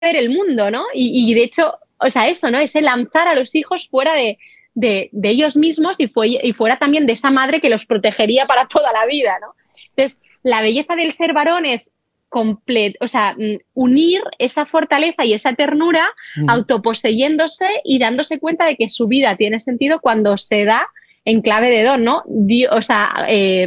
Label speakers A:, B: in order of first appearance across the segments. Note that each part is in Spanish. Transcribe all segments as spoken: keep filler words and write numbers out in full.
A: ver el mundo, ¿no? Y, y de hecho, o sea, eso, ¿no? Ese lanzar a los hijos fuera de, de, de ellos mismos y, fue, y fuera también de esa madre que los protegería para toda la vida, ¿no? Entonces, la belleza del ser varón es complet, o sea, unir esa fortaleza y esa ternura
B: Uh-huh.
A: autoposeyéndose y dándose cuenta de que su vida tiene sentido cuando se da en clave de don, ¿no? Dios, o sea, eh,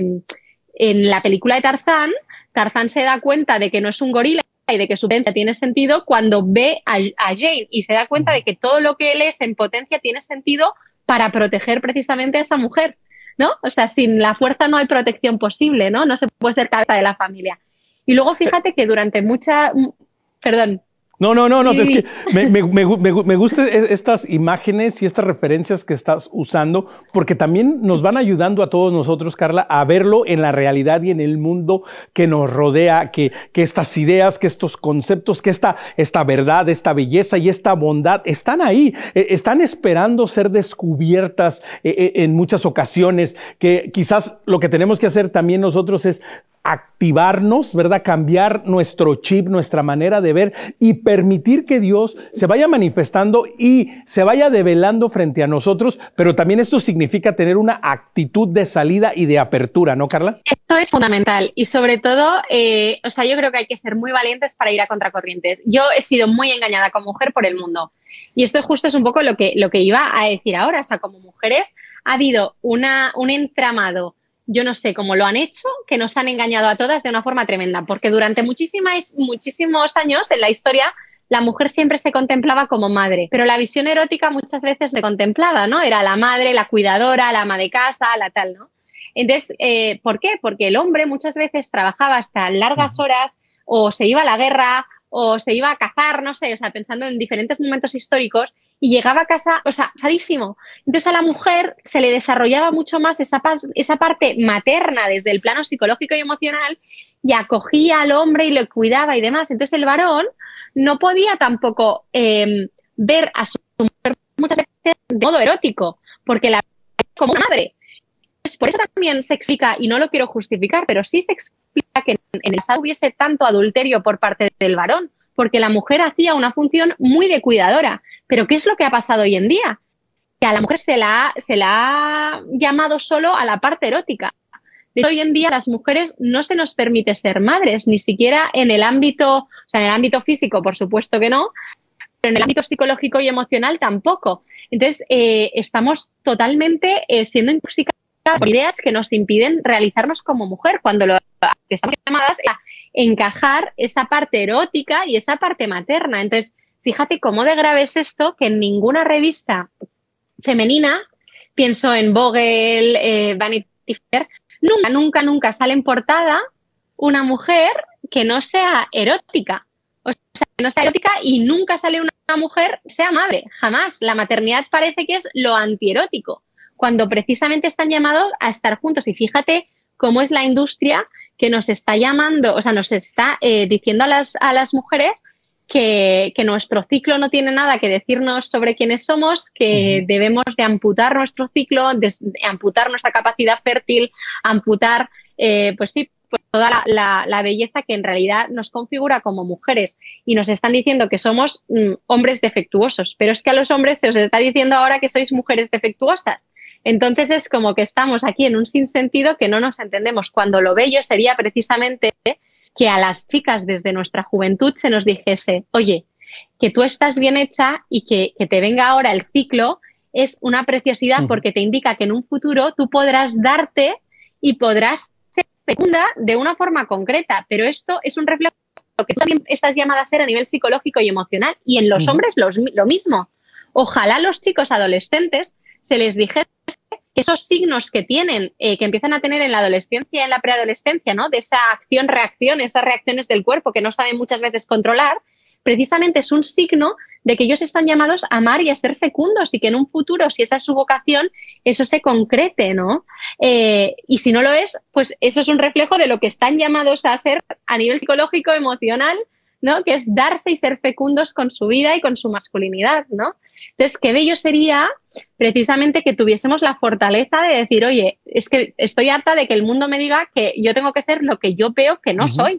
A: en la película de Tarzán, Tarzán se da cuenta de que no es un gorila y de que su potencia tiene sentido cuando ve a, a Jane y se da cuenta
B: Uh-huh.
A: de que todo lo que él es en potencia tiene sentido para proteger precisamente a esa mujer, ¿no? O sea, sin la fuerza no hay protección posible, ¿no? No se puede ser cabeza de la familia. Y luego fíjate que durante mucha... Perdón.
B: No, no, no, no,
A: Sí,
B: es que
A: sí.
B: me, me, me, me, me gustan estas imágenes y estas referencias que estás usando, porque también nos van ayudando a todos nosotros, Carla, a verlo en la realidad y en el mundo que nos rodea, que, que estas ideas, que estos conceptos, que esta, esta verdad, esta belleza y esta bondad están ahí, eh, están esperando ser descubiertas eh, en muchas ocasiones, que quizás lo que tenemos que hacer también nosotros es activarnos, ¿verdad? Cambiar nuestro chip, nuestra manera de ver y permitir que Dios se vaya manifestando y se vaya develando frente a nosotros, pero también esto significa tener una actitud de salida y de apertura, ¿no, Carla?
A: Esto es fundamental y sobre todo, eh, o sea, yo creo que hay que ser muy valientes para ir a contracorrientes. Yo he sido muy engañada como mujer por el mundo y esto justo es un poco lo que, lo que iba a decir ahora, o sea, como mujeres ha habido una, un entramado, yo no sé cómo lo han hecho, que nos han engañado a todas de una forma tremenda, porque durante muchísimas, muchísimos años en la historia la mujer siempre se contemplaba como madre, pero la visión erótica muchas veces se contemplaba, ¿no? Era la madre, la cuidadora, la ama de casa, la tal, ¿no? Entonces, eh, ¿por qué? Porque el hombre muchas veces trabajaba hasta largas horas o se iba a la guerra o se iba a cazar, no sé, o sea, pensando en diferentes momentos históricos y llegaba a casa, o sea, sadísimo. Entonces a la mujer se le desarrollaba mucho más esa, esa parte materna desde el plano psicológico y emocional y acogía al hombre y le cuidaba y demás. Entonces el varón no podía tampoco eh, ver a su mujer muchas veces de modo erótico, porque la veía como una madre. Entonces, por eso también se explica, y no lo quiero justificar, pero sí se explica que en el pasado hubiese tanto adulterio por parte del varón, porque la mujer hacía una función muy de cuidadora. Pero ¿qué es lo que ha pasado hoy en día? Que a la mujer se la, se la ha llamado solo a la parte erótica. De hecho, hoy en día a las mujeres no se nos permite ser madres, ni siquiera en el ámbito, o sea, en el ámbito físico, por supuesto que no, pero en el ámbito psicológico y emocional tampoco. Entonces, eh, estamos totalmente eh, siendo intoxicadas por ideas que nos impiden realizarnos como mujer, cuando lo que estamos llamadas a encajar esa parte erótica y esa parte materna. Entonces, fíjate cómo de grave es esto, que en ninguna revista femenina, pienso en Vogue, eh, Vanity Fair, nunca, nunca, nunca sale en portada una mujer que no sea erótica. O sea, que no sea erótica y nunca sale una mujer sea madre, jamás. La maternidad parece que es lo antierótico, cuando precisamente están llamados a estar juntos. Y fíjate cómo es la industria que nos está llamando, o sea, nos está eh, diciendo a las, a las mujeres que, que nuestro ciclo no tiene nada que decirnos sobre quiénes somos, que uh-huh. debemos de amputar nuestro ciclo, de, de amputar nuestra capacidad fértil, amputar, eh, pues sí, pues toda la, la, la belleza que en realidad nos configura como mujeres, y nos están diciendo que somos mm, hombres defectuosos, pero es que a los hombres se os está diciendo ahora que sois mujeres defectuosas. Entonces es como que estamos aquí en un sinsentido que no nos entendemos, cuando lo bello sería precisamente que a las chicas desde nuestra juventud se nos dijese, oye, que tú estás bien hecha y que, que te venga ahora el ciclo es una preciosidad, uh-huh. porque te indica que en un futuro tú podrás darte y podrás ser fecunda de una forma concreta, pero esto es un reflejo de lo que tú también estás llamada a ser a nivel psicológico y emocional, y en los uh-huh. hombres los, lo mismo. Ojalá los chicos adolescentes se les dijese que esos signos que tienen, eh, que empiezan a tener en la adolescencia y en la preadolescencia, ¿no? De esa acción-reacción, esas reacciones del cuerpo que no saben muchas veces controlar, precisamente es un signo de que ellos están llamados a amar y a ser fecundos, y que en un futuro, si esa es su vocación, eso se concrete, ¿no? Eh, y si no lo es, pues eso es un reflejo de lo que están llamados a ser a nivel psicológico, emocional, ¿no? Que es darse y ser fecundos con su vida y con su masculinidad, ¿no? Entonces, qué bello sería precisamente que tuviésemos la fortaleza de decir, oye, es que estoy harta de que el mundo me diga que yo tengo que ser lo que yo veo que no uh-huh. soy.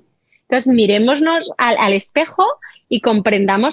A: Entonces, mirémonos al, al espejo y comprendamos